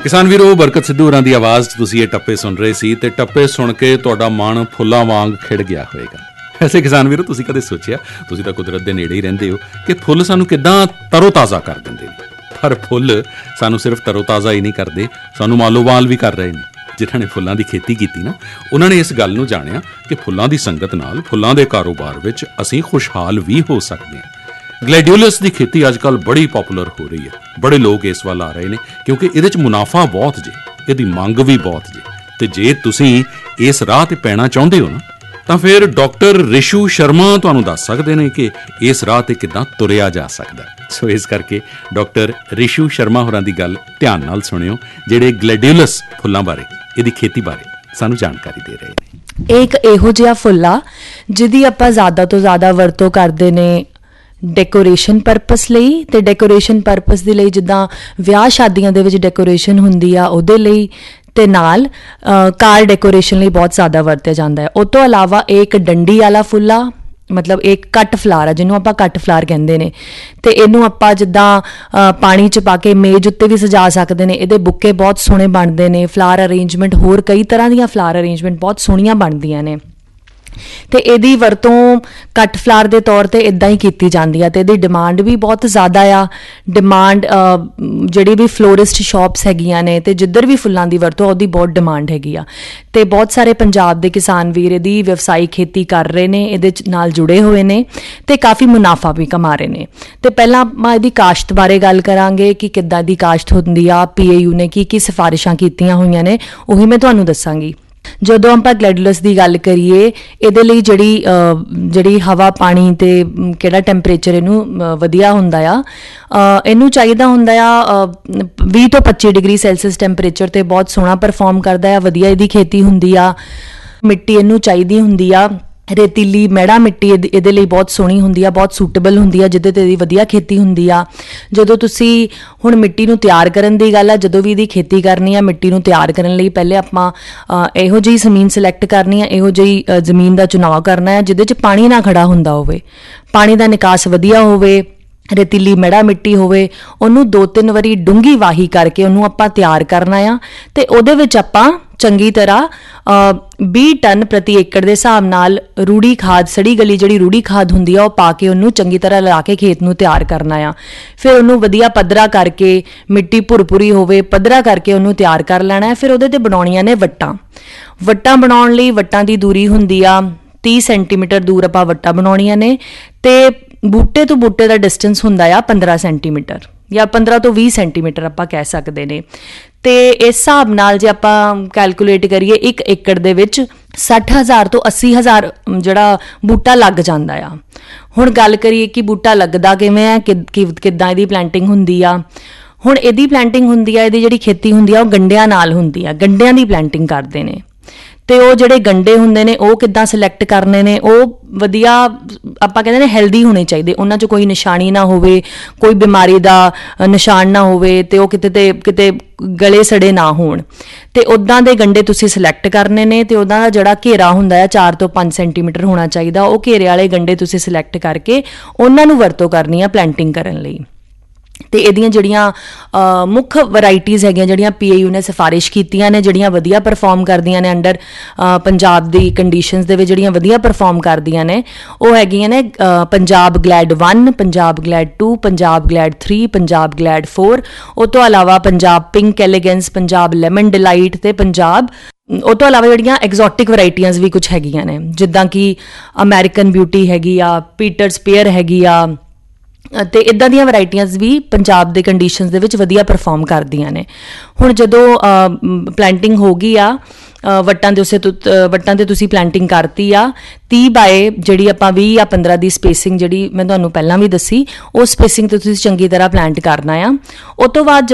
किसान वीरो, बरकत सिद्धू होरां दी आवाज़ 'ਚ ਤੁਸੀਂ ਇਹ ਟੱਪੇ ਸੁਣ ਰਹੇ ਸੀ ਤੇ ਟੱਪੇ ਸੁਣ ਕੇ ਤੁਹਾਡਾ ਮਨ ਫੁੱਲਾਂ ਵਾਂਗ ਖਿੜ ਗਿਆ ਹੋਵੇਗਾ। ਵੈਸੇ ਕਿਸਾਨ ਵੀਰੋ, ਤੁਸੀਂ ਕਦੇ ਸੋਚਿਆ, ਤੁਸੀਂ ਤਾਂ ਕੁਦਰਤ ਦੇ ਨੇੜੇ ਹੀ ਰਹਿੰਦੇ ਹੋ, ਕਿ ਫੁੱਲ ਸਾਨੂੰ ਕਿੱਦਾਂ ਤਰੋ-ਤਾਜ਼ਾ ਕਰ ਦਿੰਦੇ ਨੇ। ਪਰ ਫੁੱਲ ਸਾਨੂੰ ਸਿਰਫ ਤਰੋ-ਤਾਜ਼ਾ ਹੀ ਨਹੀਂ ਕਰਦੇ, ਸਾਨੂੰ ਮਾਲੋਮਾਲ ਵੀ ਕਰ ਰਹੇ ਨੇ। ਜਿਨ੍ਹਾਂ ਨੇ ਫੁੱਲਾਂ ਦੀ ਖੇਤੀ ਕੀਤੀ ਨਾ, ਉਹਨਾਂ ਨੇ ਇਸ ਗੱਲ ਨੂੰ ਜਾਣਿਆ ਕਿ ਫੁੱਲਾਂ ਦੀ ਸੰਗਤ ਨਾਲ ਫੁੱਲਾਂ ਦੇ ਕਾਰੋਬਾਰ ਵਿੱਚ ਅਸੀਂ ਖੁਸ਼ਹਾਲ ਵੀ ਹੋ ਸਕਦੇ ਹਾਂ। ਗਲੈਡੀਓਲਸ ਦੀ ਖੇਤੀ ਅੱਜ ਕੱਲ੍ਹ ਬੜੀ ਪੋਪੂਲਰ ਹੋ ਰਹੀ ਹੈ, ਬੜੇ ਲੋਕ ਇਸ ਵੱਲ ਆ ਰਹੇ ਨੇ ਕਿਉਂਕਿ ਇਹਦੇ 'ਚ ਮੁਨਾਫਾ ਬਹੁਤ ਜੇ, ਇਹਦੀ ਮੰਗ ਵੀ ਬਹੁਤ ਜੇ। ਤੇ ਜੇ ਤੁਸੀਂ ਇਸ ਰਾਹ 'ਤੇ ਪੈਣਾ ਚਾਹੁੰਦੇ ਹੋ ਨਾ, ਤਾਂ ਫਿਰ ਡਾਕਟਰ ਰਿਸ਼ੂ ਸ਼ਰਮਾ ਤੁਹਾਨੂੰ ਦੱਸ ਸਕਦੇ ਨੇ ਕਿ ਇਸ ਰਾਹ 'ਤੇ ਕਿੱਦਾਂ ਤੁਰਿਆ ਜਾ ਸਕਦਾ। ਸੋ ਇਸ ਕਰਕੇ ਡਾਕਟਰ ਰਿਸ਼ੂ ਸ਼ਰਮਾ ਹੋਰਾਂ ਦੀ ਗੱਲ ਧਿਆਨ ਨਾਲ ਸੁਣਿਓ, ਜਿਹੜੇ ਗਲੈਡੀਓਲਸ ਫੁੱਲਾਂ ਬਾਰੇ, ਇਹਦੀ ਖੇਤੀ ਬਾਰੇ ਸਾਨੂੰ ਜਾਣਕਾਰੀ ਦੇ ਰਹੇ ਨੇ। ਇਹ ਇੱਕ ਇਹੋ ਜਿਹਾ ਫੁੱਲ ਆ ਜਿਹਦੀ ਆਪਾਂ ਜ਼ਿਆਦਾ ਤੋਂ ਜ਼ਿਆਦਾ ਵਰਤੋਂ ਕਰਦੇ ਨੇ ਡੈਕੋਰੇਸ਼ਨ ਪਰਪਸ ਲਈ, ਤੇ ਡੈਕੋਰੇਸ਼ਨ ਪਰਪਸ ਦੇ ਲਈ ਜਿੱਦਾਂ ਵਿਆਹ ਸ਼ਾਦੀਆਂ ਦੇ ਵਿੱਚ ਡੈਕੋਰੇਸ਼ਨ ਹੁੰਦੀ ਆ ਉਹਦੇ ਲਈ, ਤੇ ਨਾਲ ਕਾਰ ਡੈਕੋਰੇਸ਼ਨ ਲਈ ਬਹੁਤ ਜ਼ਿਆਦਾ ਵਰਤਿਆ ਜਾਂਦਾ ਹੈ। ਉਹ ਤੋਂ ਇਲਾਵਾ ਇਹ ਇੱਕ ਡੰਡੀ ਵਾਲਾ ਫੁੱਲ ਆ, ਮਤਲਬ ਇੱਕ ਕੱਟ ਫਲਾਰ ਆ ਜਿਹਨੂੰ ਆਪਾਂ ਕੱਟ ਫਲਾਰ ਕਹਿੰਦੇ ਨੇ, ਤੇ ਇਹਨੂੰ ਆਪਾਂ ਜਿੱਦਾਂ ਪਾਣੀ 'ਚ ਪਾ ਕੇ ਮੇਜ਼ ਉੱਤੇ ਵੀ ਸਜਾ ਸਕਦੇ ਨੇ। ਇਹਦੇ ਬੁੱਕੇ ਬਹੁਤ ਸੋਹਣੇ ਬਣਦੇ ਨੇ, ਫਲਾਰ ਅਰੇਂਜਮੈਂਟ, ਹੋਰ ਕਈ ਤਰ੍ਹਾਂ ਦੀਆਂ ਫਲਾਰ ਅਰੇਂਜਮੈਂਟ ਬਹੁਤ ਸੋਹਣੀਆਂ ਬਣਦੀਆਂ ਨੇ। ਤੇ ਇਹਦੀ ਵਰਤੋਂ ਕੱਟ ਫਲਾਰ ਦੇ ਤੌਰ 'ਤੇ ਇੱਦਾਂ ਹੀ ਕੀਤੀ ਜਾਂਦੀ ਆ, ਤੇ ਇਹਦੀ ਡਿਮਾਂਡ ਵੀ ਬਹੁਤ ਜ਼ਿਆਦਾ ਆ। ਡਿਮਾਂਡ ਜਿਹੜੀ ਵੀ ਫਲੋਰਿਸਟ ਸ਼ਾਪਸ ਹੈਗੀਆਂ ਨੇ ਤੇ ਜਿੱਧਰ ਵੀ ਫੁੱਲਾਂ ਦੀ ਵਰਤੋਂ, ਉਹਦੀ ਬਹੁਤ ਡਿਮਾਂਡ ਹੈਗੀ ਆ। ਤੇ ਬਹੁਤ ਸਾਰੇ ਪੰਜਾਬ ਦੇ ਕਿਸਾਨ ਵੀਰ ਇਹਦੀ ਵਿਵਸਾਇਕ ਖੇਤੀ ਕਰ ਰਹੇ ਨੇ, ਇਹਦੇ ਨਾਲ ਜੁੜੇ ਹੋਏ ਨੇ ਤੇ ਕਾਫੀ ਮੁਨਾਫਾ ਵੀ ਕਮਾ ਰਹੇ ਨੇ। ਤੇ ਪਹਿਲਾਂ ਆਪਾਂ ਇਹਦੀ ਕਾਸ਼ਤ ਬਾਰੇ ਗੱਲ ਕਰਾਂਗੇ ਕਿ ਕਿੱਦਾਂ ਦੀ ਕਾਸ਼ਤ ਹੁੰਦੀ ਆ, PAU ਨੇ ਕੀ ਸਿਫਾਰਿਸ਼ਾਂ ਕੀਤੀਆਂ ਹੋਈਆਂ ਨੇ, ਉਹੀ ਮੈਂ ਤੁਹਾਨੂੰ ਦੱਸਾਂਗੀ। ਜਦੋਂ ਆਪਾਂ ਗਲੈਡੀਓਲਸ ਦੀ ਗੱਲ ਕਰੀਏ, ਇਹਦੇ ਲਈ ਜਿਹੜੀ ਹਵਾ, ਪਾਣੀ ਤੇ ਕਿਹੜਾ ਟੈਂਪਰੇਚਰ ਇਹਨੂੰ ਵਧੀਆ ਹੁੰਦਾ ਆ, ਇਹਨੂੰ ਚਾਹੀਦਾ ਹੁੰਦਾ ਆ 20 ਤੋਂ 25 ਡਿਗਰੀ ਸੈਲਸੀਅਸ ਟੈਂਪਰੇਚਰ ਤੇ ਬਹੁਤ ਸੋਹਣਾ ਪਰਫਾਰਮ ਕਰਦਾ ਆ, ਵਧੀਆ ਇਹਦੀ ਖੇਤੀ ਹੁੰਦੀ ਆ। ਮਿੱਟੀ ਇਹਨੂੰ ਚਾਹੀਦੀ ਹੁੰਦੀ ਆ ਰੇਤੀਲੀ ਮੈੜਾ ਮਿੱਟੀ, ਇਹਦੇ ਲਈ ਬਹੁਤ ਸੋਹਣੀ ਹੁੰਦੀ ਆ, ਬਹੁਤ ਸੂਟੇਬਲ ਹੁੰਦੀ ਆ, ਜਿਹਦੇ 'ਤੇ ਇਹਦੀ ਵਧੀਆ ਖੇਤੀ ਹੁੰਦੀ ਆ। ਜਦੋਂ ਤੁਸੀਂ ਹੁਣ ਮਿੱਟੀ ਨੂੰ ਤਿਆਰ ਕਰਨ ਦੀ ਗੱਲ ਆ, ਜਦੋਂ ਵੀ ਇਹਦੀ ਖੇਤੀ ਕਰਨੀ ਆ, ਮਿੱਟੀ ਨੂੰ ਤਿਆਰ ਕਰਨ ਲਈ ਪਹਿਲੇ ਆਪਾਂ ਇਹੋ ਜਿਹੀ ਜ਼ਮੀਨ ਸਿਲੈਕਟ ਕਰਨੀ ਆ, ਇਹੋ ਜਿਹੀ ਜ਼ਮੀਨ ਦਾ ਚੁਣਾਵ ਕਰਨਾ ਆ ਜਿਹਦੇ 'ਚ ਪਾਣੀ ਨਾ ਖੜਾ ਹੁੰਦਾ ਹੋਵੇ, ਪਾਣੀ ਦਾ ਨਿਕਾਸ ਵਧੀਆ ਹੋਵੇ, ਰੇਤੀਲੀ ਮੈੜਾ ਮਿੱਟੀ ਹੋਵੇ। ਉਹਨੂੰ 2-3 ਵਾਰੀ ਡੂੰਘੀ ਵਾਹੀ ਕਰਕੇ ਉਹਨੂੰ ਆਪਾਂ ਤਿਆਰ ਕਰਨਾ ਆ, ਤੇ ਉਹਦੇ ਵਿੱਚ ਆਪਾਂ ਚੰਗੀ ਤਰ੍ਹਾਂ 20 ਟਨ ਪ੍ਰਤੀ ਏਕੜ ਦੇ ਹਿਸਾਬ ਨਾਲ ਰੂੜੀ ਖਾਦ, ਸੜੀ ਗਲੀ ਜਿਹੜੀ ਰੂੜੀ ਖਾਦ ਹੁੰਦੀ ਆ, ਉਹ ਪਾ ਕੇ ਉਹਨੂੰ ਚੰਗੀ ਤਰ੍ਹਾਂ ਲਾ ਕੇ ਖੇਤ ਨੂੰ ਤਿਆਰ ਕਰਨਾ ਆ। ਫਿਰ ਉਹਨੂੰ ਵਧੀਆ ਪੱਧਰਾ ਕਰਕੇ, ਮਿੱਟੀ ਭੁਰਭੁਰੀ ਹੋਵੇ, ਪੱਧਰਾ ਕਰਕੇ ਉਹਨੂੰ ਤਿਆਰ ਕਰ ਲੈਣਾ ਹੈ। ਫਿਰ ਉਹਦੇ 'ਤੇ ਬਣਾਉਣੀਆਂ ਨੇ ਵੱਟਾਂ। ਵੱਟਾਂ ਬਣਾਉਣ ਲਈ ਵੱਟਾਂ ਦੀ ਦੂਰੀ ਹੁੰਦੀ ਆ 30 ਸੈਂਟੀਮੀਟਰ ਦੂਰ ਆਪਾਂ ਵੱਟਾਂ ਬਣਾਉਣੀਆਂ ਨੇ, ਤੇ ਬੂਟੇ ਤੋਂ ਬੂਟੇ ਦਾ ਡਿਸਟੈਂਸ ਹੁੰਦਾ ਆ 15 ਸੈਂਟੀਮੀਟਰ ਜਾਂ 15 ਤੋਂ 20 ਸੈਂਟੀਮੀਟਰ ਆਪਾਂ ਕਹਿ ਸਕਦੇ ਨੇ। ਤੇ ਇਸ ਹਿਸਾਬ ਨਾਲ ਜੇ ਆਪਾਂ ਕੈਲਕੂਲੇਟ ਕਰੀਏ, 1 ਏਕੜ ਦੇ ਵਿੱਚ 60,000 ਤੋਂ 80,000 ਜਿਹੜਾ ਬੂਟਾ ਲੱਗ ਜਾਂਦਾ ਆ। ਹੁਣ ਗੱਲ ਕਰੀਏ ਕਿ ਬੂਟਾ ਲੱਗਦਾ ਕਿਵੇਂ ਆ, ਕਿੱਦਾਂ ਇਹਦੀ ਪਲੈਂਟਿੰਗ ਹੁੰਦੀ ਆ। ਹੁਣ ਇਹਦੀ ਪਲੈਂਟਿੰਗ ਹੁੰਦੀ ਆ, ਇਹਦੀ ਜਿਹੜੀ ਖੇਤੀ ਹੁੰਦੀ ਆ ਉਹ ਗੰਡਿਆਂ ਨਾਲ ਹੁੰਦੀ ਆ, ਗੰਡਿਆਂ ਦੀ ਪਲੈਂਟਿੰਗ ਕਰਦੇ ਨੇ। ਤੇ ਉਹ ਜਿਹੜੇ ਗੰਡੇ ਹੁੰਦੇ ਨੇ ਉਹ ਕਿੱਦਾਂ ਸਿਲੈਕਟ ਕਰਨੇ ਨੇ, ਉਹ ਵਧੀਆ ਆਪਾਂ ਕਹਿੰਦੇ ਨੇ ਹੈਲਦੀ ਹੋਣੇ ਚਾਹੀਦੇ, ਉਹਨਾਂ 'ਚ ਕੋਈ ਨਿਸ਼ਾਨੀ ਨਾ ਹੋਵੇ, ਕੋਈ ਬਿਮਾਰੀ ਦਾ ਨਿਸ਼ਾਨ ਨਾ ਹੋਵੇ, ਤੇ ਉਹ ਕਿਤੇ ਗਲੇ ਸੜੇ ਨਾ ਹੋਣ। ਤੇ ਉੱਦਾਂ ਦੇ ਗੰਡੇ ਤੁਸੀਂ ਸਿਲੈਕਟ ਕਰਨੇ ਨੇ, ਤੇ ਉਹਦਾ ਜਿਹੜਾ ਘੇਰਾ ਹੁੰਦਾ ਆ 4 ਤੋਂ 5 ਸੈਂਟੀਮੀਟਰ ਹੋਣਾ ਚਾਹੀਦਾ। ਉਹ ਘੇਰੇ ਵਾਲੇ ਗੰਡੇ ਤੁਸੀਂ ਸਿਲੈਕਟ ਕਰਕੇ ਉਹਨਾਂ ਨੂੰ ਵਰਤੋਂ ਕਰਨੀ ਆ ਪਲੈਂਟਿੰਗ ਕਰਨ ਲਈ। ਤੇ ਇਹਦੀਆਂ ਜਿਹੜੀਆਂ ਮੁੱਖ ਵੈਰਾਈਟੀਜ਼ ਹੈਗੀਆਂ, ਜਿਹੜੀਆਂ PAU ਨੇ ਸਿਫਾਰਿਸ਼ ਕੀਤੀਆਂ ਨੇ, ਜਿਹੜੀਆਂ ਵਧੀਆ ਪਰਫਾਰਮ ਕਰਦੀਆਂ ਨੇ ਅੰਡਰ ਪੰਜਾਬ ਦੀ ਕੰਡੀਸ਼ਨਸ ਦੇ ਵਿੱਚ, ਜਿਹੜੀਆਂ ਵਧੀਆ ਪਰਫਾਰਮ ਕਰਦੀਆਂ ਨੇ, ਉਹ ਹੈਗੀਆਂ ਨੇ ਪੰਜਾਬ ਗਲੈਡ 1, ਪੰਜਾਬ ਗਲੈਡ 2, ਪੰਜਾਬ ਗਲੈਡ 3, ਪੰਜਾਬ ਗਲੈਡ 4। ਉਹ ਤੋਂ ਇਲਾਵਾ Punjab pink elegance, Punjab lemon delight ਤੇ ਪੰਜਾਬ, ਉਹ ਤੋਂ ਇਲਾਵਾ ਜਿਹੜੀਆਂ ਐਗਜ਼ੋਟਿਕ ਵੈਰਾਈਟੀਆਂ ਵੀ ਕੁਛ ਹੈਗੀਆਂ ਨੇ, ਜਿੱਦਾਂ ਕਿ ਅਮੈਰੀਕਨ ਬਿਊਟੀ ਹੈਗੀ ਆ, ਪੀਟਰਸ ਪੇਅਰ ਹੈਗੀ ਆ, ਅਤੇ ਇੱਦਾਂ ਦੀਆਂ ਵੈਰਾਈਟੀਆਂ ਵੀ ਪੰਜਾਬ ਦੇ ਕੰਡੀਸ਼ਨਸ ਦੇ ਵਿੱਚ ਵਧੀਆ ਪਰਫਾਰਮ ਕਰਦੀਆਂ ਨੇ। ਹੁਣ ਜਦੋਂ ਪਲੈਂਟਿੰਗ ਹੋ ਗਈ ਆ, ਵੱਟਾਂ ਤੇ ਤੁਸੀਂ ਪਲੈਂਟਿੰਗ ਕਰਤੀ ਆ, 30 ਬਾਏ ਜਿਹੜੀ ਆਪਾਂ 20 ਜਾਂ 15 ਦੀ ਸਪੇਸਿੰਗ ਜਿਹੜੀ ਮੈਂ ਤੁਹਾਨੂੰ ਪਹਿਲਾਂ ਵੀ ਦੱਸੀ, ਉਹ ਸਪੇਸਿੰਗ ਤੇ ਤੁਸੀਂ ਚੰਗੀ ਤਰ੍ਹਾਂ ਪਲਾਂਟ ਕਰਨਾ ਆ। ਉਹ ਤੋਂ ਬਾਅਦ